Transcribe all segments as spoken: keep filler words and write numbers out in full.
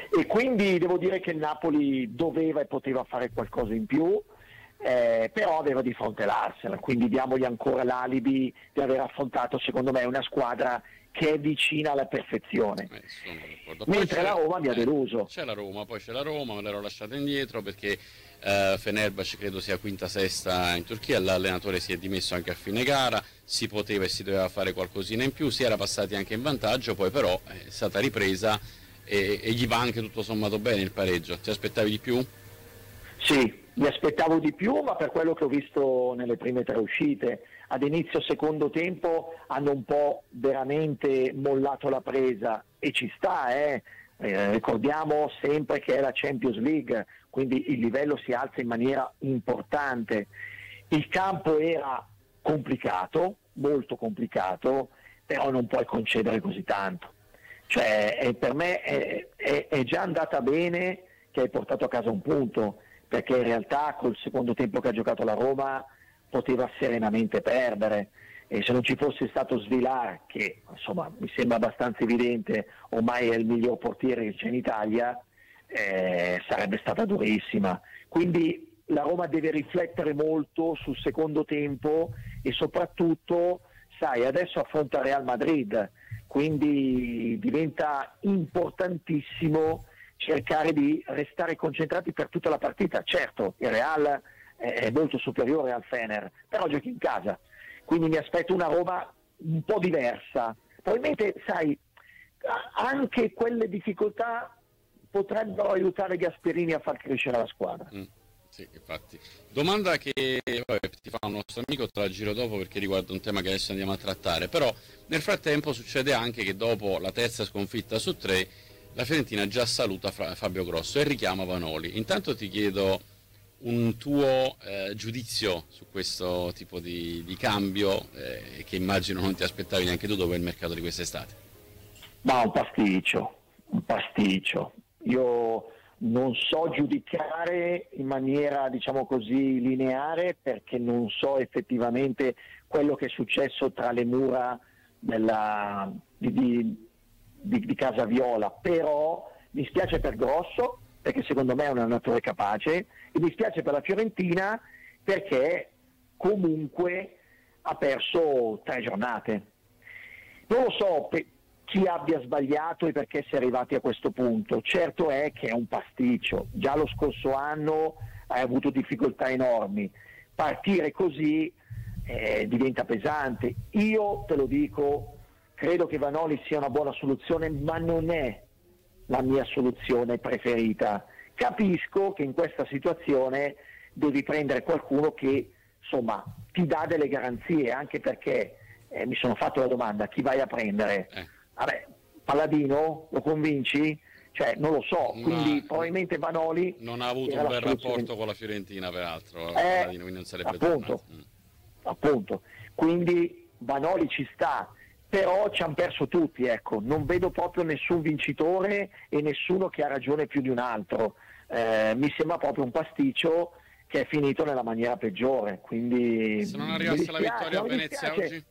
E quindi devo dire che il Napoli doveva e poteva fare qualcosa in più, eh, però aveva di fronte l'Arsenal, quindi diamogli ancora l'alibi di aver affrontato secondo me una squadra che è vicina alla perfezione, Eh, sono d'accordo. mentre Poi la Roma mi ha eh, deluso. c'è la Roma, poi c'è la Roma, me l'ero lasciata indietro perché eh, Fenerbahce credo sia quinta sesta in Turchia, l'allenatore si è dimesso anche a fine gara, si poteva e si doveva fare qualcosina in più, si era passati anche in vantaggio, poi però è stata ripresa e, e gli va anche tutto sommato bene il pareggio. Ti aspettavi di più? Sì, mi aspettavo di più, ma per quello che ho visto nelle prime tre uscite, ad inizio secondo tempo hanno un po' veramente mollato la presa e ci sta, eh. Eh, ricordiamo sempre che è la Champions League, quindi il livello si alza in maniera importante. Il campo era complicato, molto complicato, però non puoi concedere così tanto. Cioè, eh, per me è, è, è già andata bene che hai portato a casa un punto, perché in realtà col secondo tempo che ha giocato la Roma poteva serenamente perdere, e se non ci fosse stato Svilar, che insomma mi sembra abbastanza evidente ormai è il miglior portiere che c'è in Italia, eh, sarebbe stata durissima. Quindi la Roma deve riflettere molto sul secondo tempo e soprattutto, sai, adesso affronta Real Madrid, quindi diventa importantissimo cercare di restare concentrati per tutta la partita. Certo, il Real è molto superiore al Fener, però giochi in casa, quindi mi aspetto una Roma un po' diversa. Probabilmente, sai, anche quelle difficoltà potrebbero aiutare Gasperini a far crescere la squadra. Mm, sì, infatti. Domanda che vabbè, ti fa un nostro amico, te la giro dopo perché riguarda un tema che adesso andiamo a trattare, però nel frattempo succede anche che dopo la terza sconfitta su tre la Fiorentina già saluta Fabio Grosso e richiama Vanoli. Intanto ti chiedo un tuo eh, giudizio su questo tipo di, di cambio eh, che immagino non ti aspettavi neanche tu dopo il mercato di quest'estate. Ma un pasticcio, un pasticcio. Io non so giudicare in maniera, diciamo così, lineare, perché non so effettivamente quello che è successo tra le mura della, di, di, di, di Casa Viola, però mi spiace per Grosso, perché secondo me è un allenatore capace, e mi spiace per la Fiorentina perché comunque ha perso tre giornate. Non lo so pe- chi abbia sbagliato e perché si è arrivati a questo punto. Certo è che è un pasticcio, già lo scorso anno hai avuto difficoltà enormi, partire così eh, diventa pesante. Io te lo dico, credo che Vanoli sia una buona soluzione, ma non è la mia soluzione preferita. Capisco che in questa situazione devi prendere qualcuno che insomma ti dà delle garanzie, anche perché eh, mi sono fatto la domanda: chi vai a prendere? Eh. Vabbè, Palladino lo convinci? Cioè non lo so, quindi Ma probabilmente Vanoli non ha avuto era un la bel soluzione. rapporto con la Fiorentina peraltro, Eh, Palladino, quindi non sarebbe appunto, tornato. Mm. appunto, quindi Vanoli ci sta, però ci hanno perso tutti, ecco, non vedo proprio nessun vincitore e nessuno che ha ragione più di un altro. Eh, mi sembra proprio un pasticcio che è finito nella maniera peggiore, quindi Se non mi arrivasse la dispiace, vittoria a mi Venezia dispiace. oggi?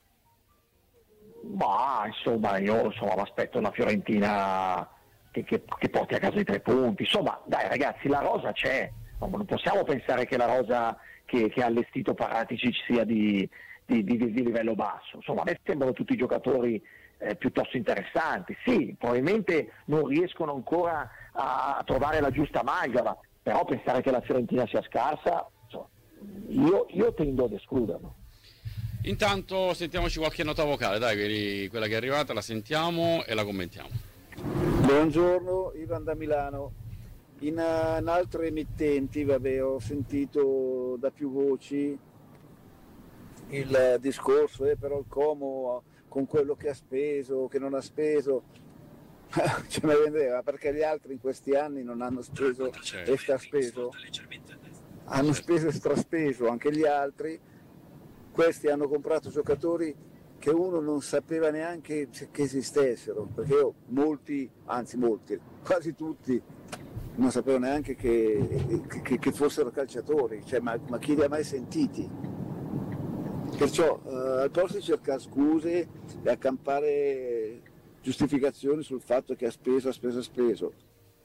Ma insomma io insomma, mi aspetto una Fiorentina che, che, che porti a casa i tre punti. Insomma dai ragazzi, la rosa c'è, non possiamo pensare che la rosa che, che ha allestito Paratici sia di, di, di, di livello basso. Insomma a me sembrano tutti giocatori eh, piuttosto interessanti. Sì, probabilmente non riescono ancora a, a trovare la giusta amalgama, però pensare che la Fiorentina sia scarsa, insomma, io, io tendo ad escluderlo. Intanto sentiamoci qualche nota vocale, dai, quelli- quella che è arrivata la sentiamo e la commentiamo. Buongiorno, Ivan da Milano. In, uh, in altre emittenti, vabbè, ho sentito da più voci il uh, discorso, eh, però il Como uh, con quello che ha speso, che non ha speso, ce ne vendeva, perché gli altri in questi anni non hanno speso Certo. e straspeso, hanno speso e straspeso anche gli altri. Questi hanno comprato giocatori che uno non sapeva neanche che esistessero, perché io molti, anzi molti, quasi tutti, non sapevo neanche che, che, che fossero calciatori, cioè, ma, ma chi li ha mai sentiti? Perciò eh, al posto di cercare scuse e accampare giustificazioni sul fatto che ha speso, ha speso, ha speso,